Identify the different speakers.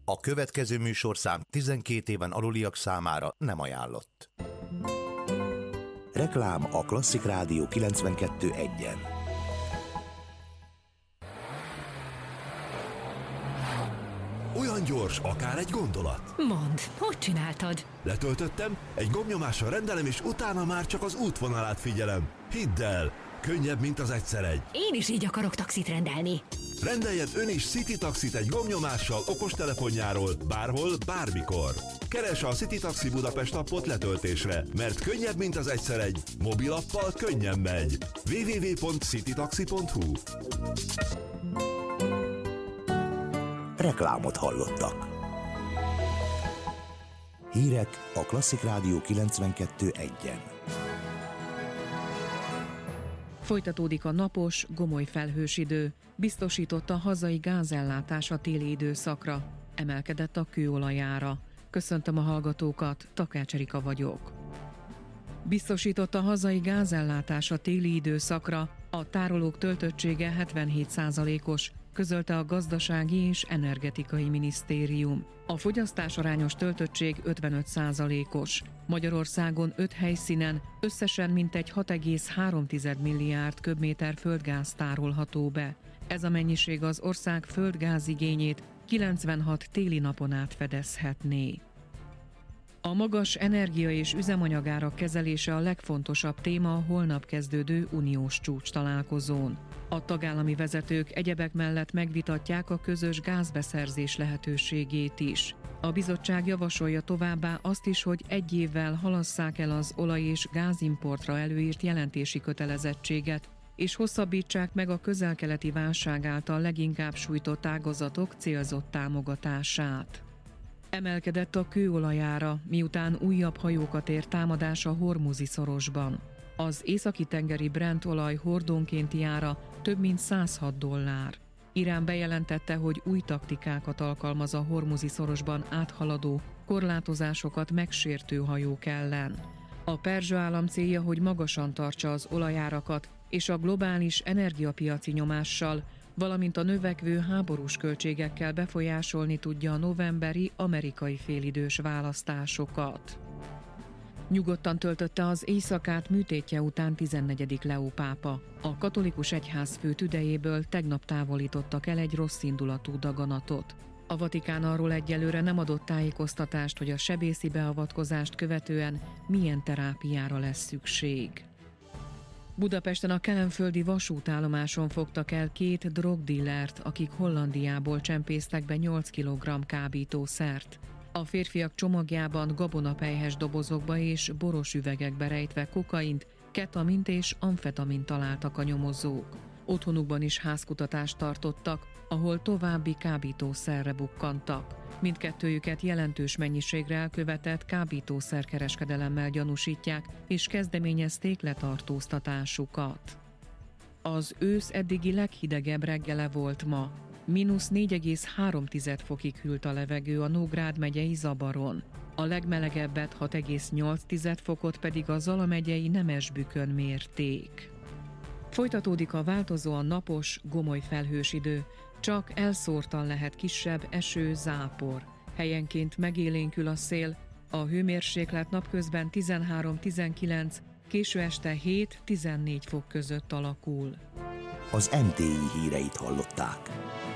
Speaker 1: A következő műsorszám 12 éven aluliak számára nem ajánlott. Reklám a Klasszik Rádió 92.1-en.
Speaker 2: Olyan gyors, akár egy gondolat.
Speaker 3: Mondd, hogy csináltad?
Speaker 2: Letöltöttem, egy gombnyomással rendelem, és utána már csak az útvonalát figyelem. Hidd el, könnyebb, mint az egyszer egy.
Speaker 3: Én is így akarok taxit rendelni.
Speaker 2: Rendeljen ön is City Taxit egy gombnyomással okostelefonjáról, bárhol, bármikor. Keresse a City Taxi Budapest appot letöltésre, mert könnyebb, mint az egyszer egy. Mobilappal könnyen megy. www.citytaxi.hu.
Speaker 1: Reklámot hallottak. Hírek a Klasszik Rádió 92.1-en.
Speaker 4: Folytatódik a napos, gomoly felhős idő, biztosított a hazai gázellátás a téli időszakra, emelkedett a kőolajára. Köszöntöm a hallgatókat, Takács Erika vagyok. Biztosított a hazai gázellátás a téli időszakra, a tárolók töltöttsége 77%-os, közölte a Gazdasági és Energetikai Minisztérium. A fogyasztásarányos töltöttség 55%-os. Magyarországon 5 helyszínen összesen mintegy 6,3 milliárd köbméter földgáz tárolható be. Ez a mennyiség az ország földgázigényét 96 téli napon át fedezhetné. A magas energia- és üzemanyagárak kezelése a legfontosabb téma a holnap kezdődő uniós csúcs találkozón. A tagállami vezetők egyebek mellett megvitatják a közös gázbeszerzés lehetőségét is. A bizottság javasolja továbbá azt is, hogy egy évvel halasszák el az olaj- és gázimportra előírt jelentési kötelezettséget, és hosszabbítsák meg a közel-keleti válság által leginkább sújtott ágazatok célzott támogatását. Emelkedett a kőolajára, miután újabb hajókat ért támadás a Hormuzi szorosban. Az északi-tengeri Brent olaj hordónkénti ára több mint $106. Irán bejelentette, hogy új taktikákat alkalmaz a Hormuzi szorosban áthaladó, korlátozásokat megsértő hajók ellen. A perzsa állam célja, hogy magasan tartsa az olajárakat, és a globális energiapiaci nyomással, valamint a növekvő háborús költségekkel befolyásolni tudja a novemberi amerikai félidős választásokat. Nyugodtan töltötte az éjszakát műtétje után 14. Leó pápa. A katolikus egyház fő tüdejéből tegnap távolítottak el egy rosszindulatú daganatot. A Vatikán arról egyelőre nem adott tájékoztatást, hogy a sebészi beavatkozást követően milyen terápiára lesz szükség. Budapesten a kelenföldi vasútállomáson fogtak el 2 drogdillert, akik Hollandiából csempésztek be 8 kg kábítószert. A férfiak csomagjában gabonapelyhes dobozokba és boros üvegekbe rejtve kokaint, ketamint és amfetamint találtak a nyomozók. Otthonukban is házkutatást tartottak, ahol további kábítószerre bukkantak. Mindkettőjüket jelentős mennyiségre elkövetett kábítószerkereskedelemmel gyanúsítják, és kezdeményezték letartóztatásukat. Az ősz eddigi leghidegebb reggele volt ma. -4,3 fokig hűlt a levegő a Nógrád megyei Zabaron. A legmelegebbet 6,8 fokot pedig a Zala megyei Nemesbükön mérték. Folytatódik a változóan napos, gomoly felhős idő, csak elszórtan lehet kisebb eső, zápor. Helyenként megélénkül a szél, a hőmérséklet napközben 13-19, késő este 7-14 fok között alakul.
Speaker 1: Az MTI híreit hallották.